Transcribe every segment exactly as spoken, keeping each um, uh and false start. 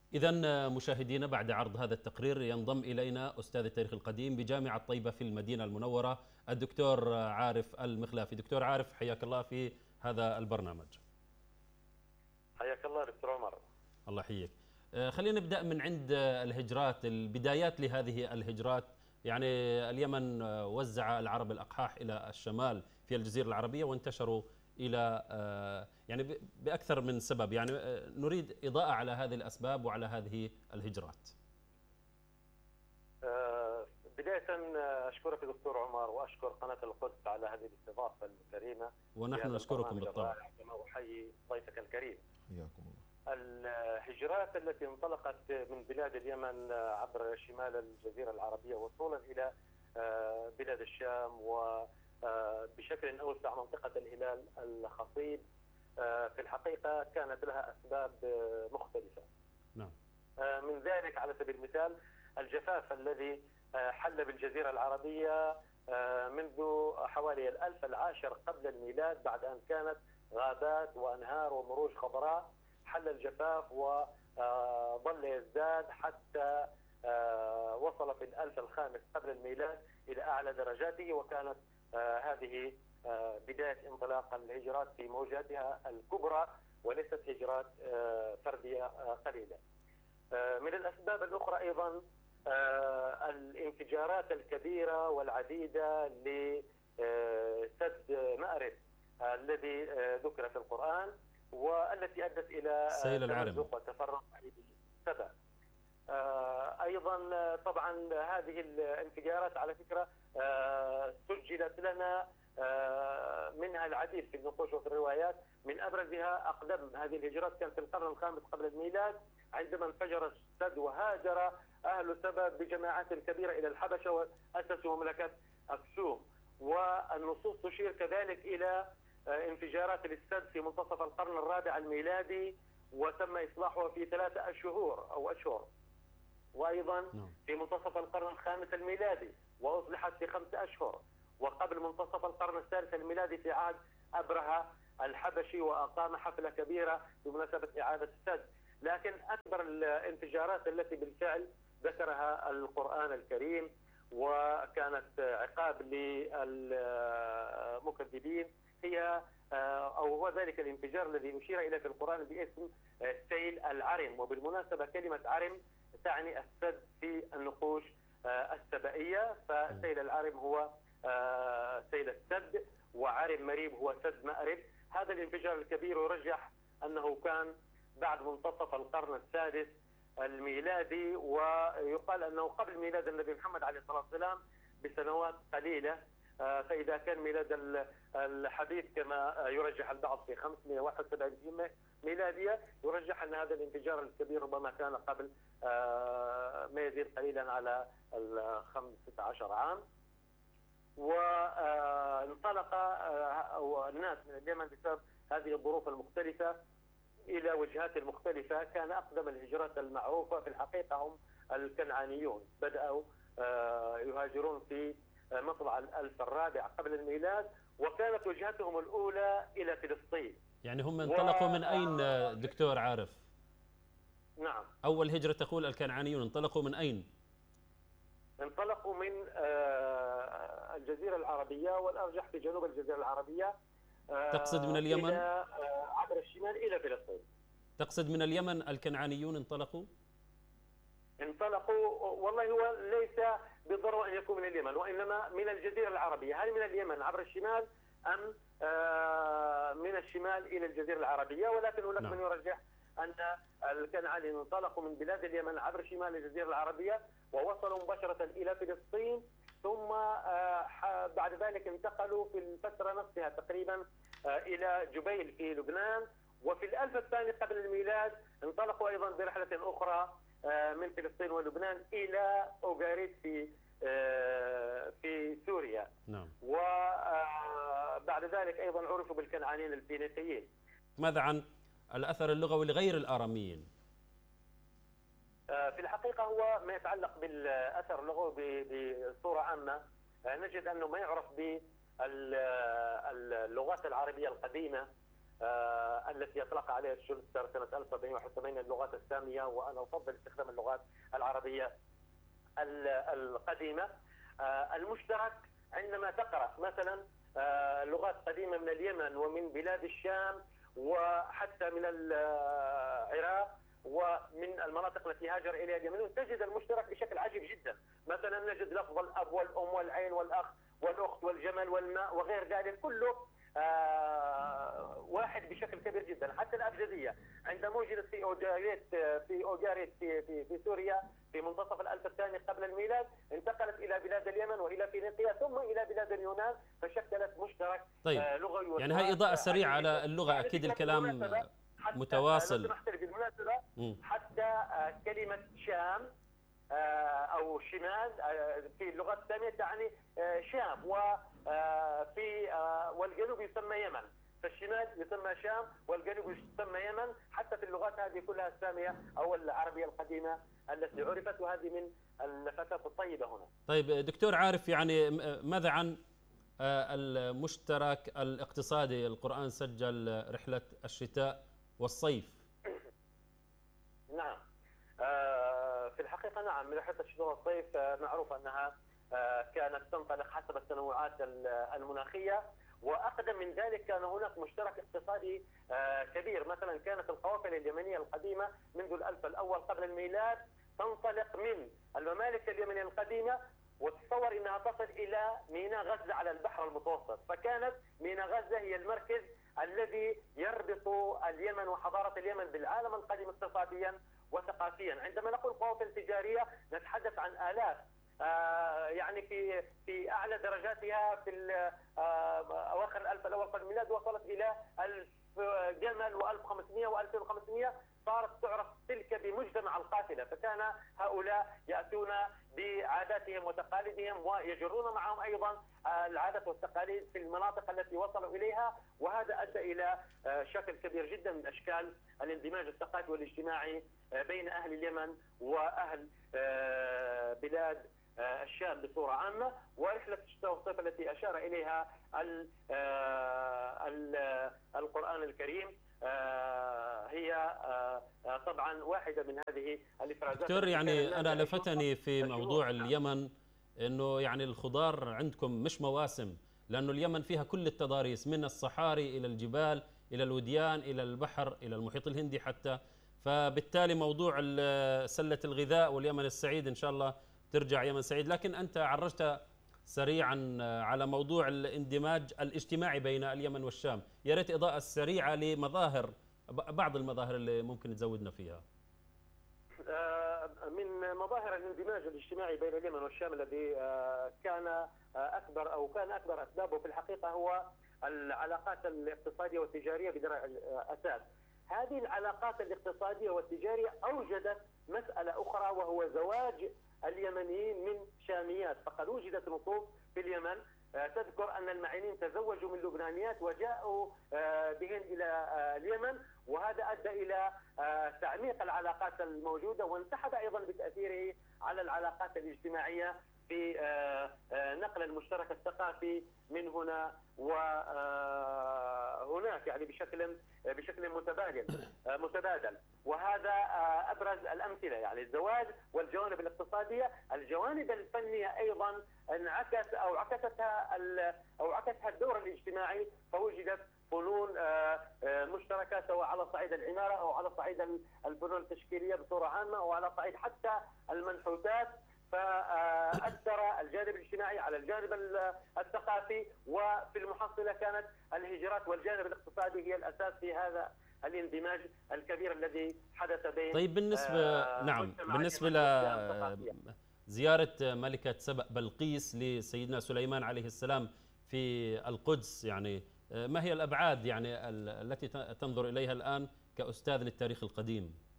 إذا مشاهدينا، بعد عرض هذا التقرير ينضم إلينا أستاذ التاريخ القديم بجامعة طيبة في المدينة المنورة الدكتور عارف المخلافي. دكتور عارف، حياك الله في هذا البرنامج. حياك الله دكتور عمر. الله يحييك. خلينا نبدأ من عند الهجرات، البدايات لهذه الهجرات. يعني اليمن وزع العرب الأقحاح إلى الشمال في الجزيرة العربية وانتشروا إلى يعني بأكثر من سبب، يعني نريد إضاءة على هذه الأسباب وعلى هذه الهجرات. بداية أشكرك دكتور عمر وأشكر قناة القدس على هذه الاستضافة الكريمة، ونحن نشكركم بالطبع. كما أحيي ضيفك الكريم. حياكم الله. الهجرات التي انطلقت من بلاد اليمن عبر شمال الجزيرة العربية وصولا إلى بلاد الشام وبشكل أوسع منطقة الهلال الخصيب، في الحقيقة كانت لها أسباب مختلفة. نعم. من ذلك على سبيل المثال الجفاف الذي حل بالجزيرة العربية منذ حوالي الألف العاشر قبل الميلاد، بعد أن كانت غابات وأنهار ومروج خضراء. حل الجفاف وظل يزداد حتى وصل في الألف الخامس قبل الميلاد إلى أعلى درجاته، وكانت هذه بداية انطلاق الهجرات في موجاتها الكبرى وليست هجرات فردية قليلة. من الأسباب الأخرى أيضا الانفجارات الكبيرة والعديدة لسد مأرب الذي ذكر في القرآن، والتي أدت إلى سيل العرم وتفرق سبأ. أيضا طبعا هذه الانفجارات على فكرة سجلت لنا منها العديد في النقوش وفي الروايات. من أبرزها أقدم هذه الهجرات كان في القرن الخامس قبل الميلاد، عندما انفجر السد وهاجر أهل سبأ بجماعات كبيرة إلى الحبشة وأسسوا مملكة أكسوم. والنصوص تشير كذلك إلى انفجارات للسد في منتصف القرن الرابع الميلادي، وتم إصلاحها في ثلاثة أشهر أو أشهر، وأيضا في منتصف القرن الخامس الميلادي وأصلحت في خمسة أشهر، وقبل منتصف القرن الثالث الميلادي في عهد أبرهة الحبشي وأقام حفلة كبيرة بمناسبة إعادة السد. لكن أكبر الانفجارات التي بالفعل ذكرها القرآن الكريم وكانت عقاب للمكذبين هي أو هو ذلك الانفجار الذي أشير إليه في القرآن باسم سيل العرم. وبالمناسبة كلمة عرم تعني السد في النقوش السبائية، فسيل العرم هو سيل السد، وعرم مريب هو سد مأرب. هذا الانفجار الكبير يرجح أنه كان بعد منتصف القرن السادس الميلادي، ويقال أنه قبل ميلاد النبي محمد عليه الصلاة والسلام بسنوات قليلة. فإذا كان ميلاد الحديث كما يرجح البعض في خمسمائة وواحد وسبعين ميلادية، يرجح أن هذا الانفجار الكبير ربما كان قبل ما يزيد قليلا على خمسة عشر عام. وانطلق الناس من اليمن بسبب هذه الظروف المختلفة إلى وجهات المختلفة. كان أقدم الهجرات المعروفة في الحقيقة هم الكنعانيون، بدأوا يهاجرون في مطلع الألف الرابع قبل الميلاد، وكانت وجهتهم الأولى إلى فلسطين. يعني هم انطلقوا و... من أين دكتور عارف؟ نعم، أول هجرة تقول الكنعانيون انطلقوا من أين؟ انطلقوا من الجزيرة العربية، والأرجح في جنوب الجزيرة العربية. تقصد من اليمن؟ إلى عبر الشمال إلى فلسطين. تقصد من اليمن الكنعانيون انطلقوا؟ انطلقوا والله هو ليس بالضرورة أن يكون من اليمن، وإنما من الجزيرة العربية. هل من اليمن عبر الشمال أم من الشمال إلى الجزيرة العربية؟ ولكن هناك من يرجح أن الكنعانيين انطلقوا من بلاد اليمن عبر شمال الجزيرة العربية ووصلوا مباشرة إلى فلسطين، ثم بعد ذلك انتقلوا في الفترة نفسها تقريبا إلى جبيل في لبنان. وفي الألف الثاني قبل الميلاد انطلقوا أيضا برحلة أخرى من فلسطين ولبنان إلى أوغاريت في في سوريا. نعم. وبعد ذلك أيضا عرفوا بالكنعانيين الفينيقيين. ماذا عن الأثر اللغوي لغير الآراميين؟ في الحقيقة هو ما يتعلق بالأثر اللغوي بصورة عامة نجد أنه ما يعرف باللغات العربية القديمة التي أطلق عليها شولتر سنة ألف وسبعمائة وواحد وثمانين اللغات السامية، وأنا أفضل استخدام اللغات العربية القديمة. المشترك عندما تقرأ مثلا لغات قديمة من اليمن ومن بلاد الشام وحتى من العراق ومن المناطق التي هاجر إليها اليمنيون، تجد المشترك بشكل عجيب جدا. مثلا نجد لفظ الأب والأم والعين والأخ والأخت والجمل والماء وغير ذلك، كله آه واحد بشكل كبير جدا. حتى الأبجدية عندما وجدت في أوجاريت في أوجاريت في, في, في سوريا في منتصف الألف الثاني قبل الميلاد، انتقلت إلى بلاد اليمن وإلى فينيقيا ثم إلى بلاد اليونان، فشكلت مشترك طيب. آه لغوي. يعني هاي إضاءة سريعة على اللغة، أكيد الكلام متواصل. بالمناسبة حتى آه كلمة شام أو شمال في اللغات الثانية تعني شام، وفي والجنوب يسمى يمن، فالشمال يسمى شام والجنوب يسمى يمن، حتى في اللغات هذه كلها السامية أو العربية القديمة التي عرفت، وهذه من النفسات الطيبة هنا. طيب دكتور عارف، يعني ماذا عن المشترك الاقتصادي؟ القرآن سجل رحلة الشتاء والصيف. نعم، في الحقيقة نعم، رحلة الشتاء والصيف معروف أنها كانت تنطلق حسب التنوعات المناخية، وأقدم من ذلك كان هناك مشترك اقتصادي كبير. مثلا كانت القوافل اليمنية القديمة منذ الألف الأول قبل الميلاد تنطلق من الممالك اليمنية القديمة، وتصور أنها تصل إلى ميناء غزة على البحر المتوسط، فكانت ميناء غزة هي المركز الذي يربط اليمن وحضارة اليمن بالعالم القديم اقتصاديا وثقافيا. عندما نقول قوافل تجارية نتحدث عن آلاف، آه يعني في في اعلى درجاتها في آه اواخر الالف الاول قبل الميلاد وصلت الى ألف جمل وألف وخمسمائة وألفين وخمسمائة، صارت تعرف تلك بمجتمع القافله، فكان هؤلاء ياتون بعاداتهم وتقاليدهم ويجرون معهم ايضا العادات والتقاليد في المناطق التي وصلوا اليها، وهذا ادى الى شكل كبير جدا من اشكال الاندماج الثقافي والاجتماعي بين اهل اليمن واهل بلاد الشام بصورة عامة. ورحلة الشتاء والصيف التي أشار إليها القرآن الكريم هي طبعا واحدة من هذه الإفرازات. دكتور، يعني أنا لفتني في موضوع اليمن أنه يعني الخضار عندكم مش مواسم، لأنه اليمن فيها كل التضاريس من الصحاري إلى الجبال إلى الوديان إلى البحر إلى المحيط الهندي حتى، فبالتالي موضوع سلة الغذاء واليمن السعيد إن شاء الله ترجع يمن سعيد. لكن أنت عرجت سريعا على موضوع الاندماج الاجتماعي بين اليمن والشام، يا ريت إضاءة سريعة لمظاهر بعض المظاهر اللي ممكن تزودنا فيها. من مظاهر الاندماج الاجتماعي بين اليمن والشام الذي كان أكبر أو كان أكبر أسبابه في الحقيقة هو العلاقات الاقتصادية والتجارية بدرجة الأساس. هذه العلاقات الاقتصادية والتجارية أوجدت مسألة أخرى، وهو زواج اليمنيين من شاميات، فقد وجدت نصوص في اليمن تذكر أن المعينين تزوجوا من لبنانيات وجاءوا بهن إلى اليمن، وهذا أدى إلى تعميق العلاقات الموجودة، وانسحب أيضا بتأثيره على العلاقات الاجتماعية في نقل المشترك الثقافي من هنا وهناك، يعني بشكل بشكل متبادل متبادل وهذا ابرز الامثله، يعني الزواج والجوانب الاقتصاديه. الجوانب الفنيه ايضا انعكس او عكستها او عكسها الدور الاجتماعي، فوجدت فنون مشتركه سواء على صعيد العماره او على صعيد الفنون التشكيليه بصوره عامه او على صعيد حتى المنحوتات، فأثر الجانب الاجتماعي على الجانب الثقافي، وفي المحصلة كانت الهجرات والجانب الاقتصادي هي الأساس في هذا الاندماج الكبير الذي حدث بين. طيب بالنسبة آه نعم بالنسبة لزيارة ملكة سبأ بلقيس لسيدنا سليمان عليه السلام في القدس، يعني ما هي الأبعاد يعني التي تنظر إليها الآن كأستاذ للتاريخ القديم؟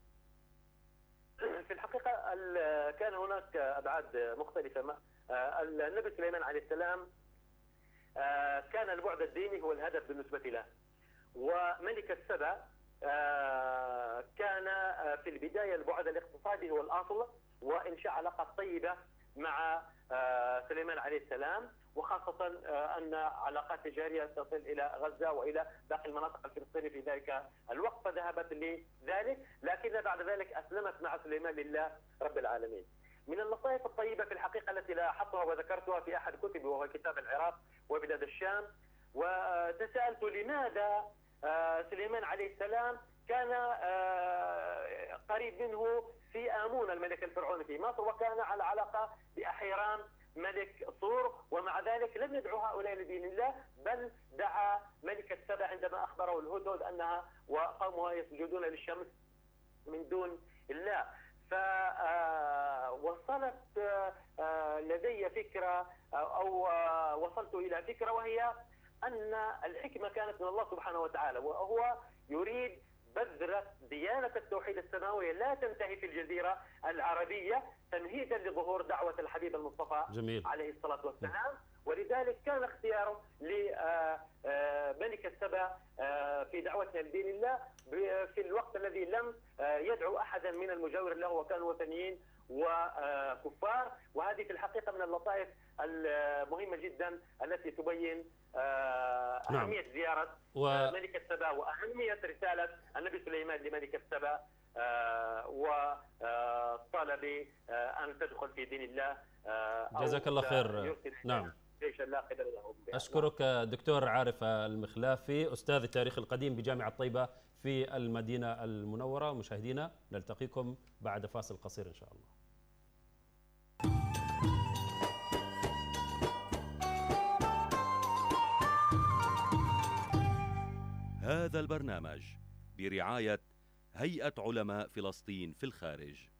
في الحقيقة كان هناك أبعاد مختلفة. النبي سليمان عليه السلام كان البعد الديني هو الهدف بالنسبة له، وملكة سبأ كان في البداية البعد الاقتصادي هو الأصل، وإنشاء علاقات طيبة مع سليمان عليه السلام، وخاصة أن علاقات تجارية تصل إلى غزة وإلى باقي المناطق الفلسطينية في ذلك الوقت، فذهبت لذلك، لكن بعد ذلك أسلمت مع سليمان لله رب العالمين. من اللطائف الطيبة في الحقيقة التي لاحظتها وذكرتها في أحد كتبي وهو كتاب العراق وبلاد الشام، وتساءلت لماذا سليمان عليه السلام كان قريب منه في آمون الملك الفرعوني في مصر، وكان على علاقة بأحيرام ملك صور، ومع ذلك لم يدعو هؤلاء لدين الله، بل دعا ملكة سبأ عندما أخبره الهدهد أنها وقومها يسجدون للشمس من دون الله. فوصلت لدي فكرة أو وصلت إلى فكرة، وهي أن الحكمة كانت من الله سبحانه وتعالى، وهو يريد بذرة ديانة التوحيد السماوية لا تنتهي في الجزيرة العربية، تمهيدا لظهور دعوة الحبيب المصطفى جميل. عليه الصلاة والسلام. ولذلك كان اختياره لملكة سبأ في دعوتها لدين الله في الوقت الذي لم يدعو أحدا من المجاور له، وكانوا وثنيين وكفار. وهذه في الحقيقة من اللطائف المهمة جدا التي تبين أهمية نعم. زيارة و... ملكة سبأ وأهمية رسالة النبي سليمان لملكة سبأ وطلب أن تدخل في دين الله. جزاك الله خير. نعم. أشكرك دكتور عارف المخلافي، أستاذ التاريخ القديم بجامعة طيبة في المدينة المنورة. مشاهدينا نلتقيكم بعد فاصل قصير إن شاء الله. هذا البرنامج برعاية هيئة علماء فلسطين في الخارج.